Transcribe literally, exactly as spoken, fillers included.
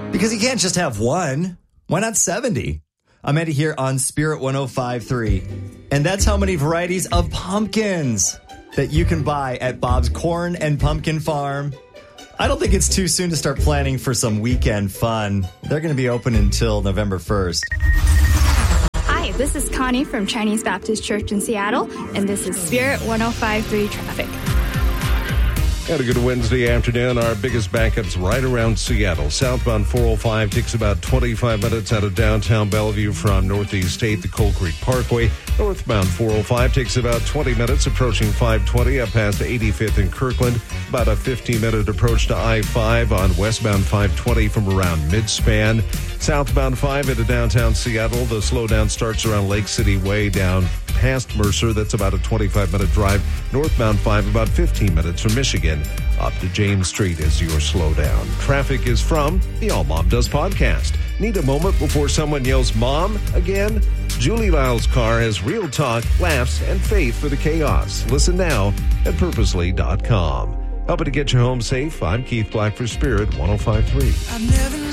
Because you can't just have one. Why not seventy? I'm Eddie here on Spirit one oh five point three. And that's how many varieties of pumpkins that you can buy at Bob's Corn and Pumpkin Farm. I don't think it's too soon to start planning for some weekend fun. They're going to be open until November first. Hi, this is Connie from Chinese Baptist Church in Seattle, and this is Spirit one oh five point three Traffic. Had a good Wednesday afternoon. Our biggest backups right around Seattle. Southbound four oh five takes about twenty-five minutes out of downtown Bellevue from Northeast eighth to Coal Creek Parkway. Northbound four oh five takes about twenty minutes approaching five twenty up past eighty-fifth in Kirkland. About a fifteen-minute approach to I five on westbound five twenty from around Midspan. Southbound five into downtown Seattle. The slowdown starts around Lake City Way down past Mercer. That's about a twenty-five minute drive. Northbound five, about fifteen minutes from Michigan up to James Street is your slowdown. Traffic is from the All Mom Does podcast. Need a moment before someone yells mom again? Julie Lyle's car has real talk, laughs, and faith for the chaos. Listen now at purposely dot com. Helping to get you home safe, I'm Keith Black for Spirit one oh five point three.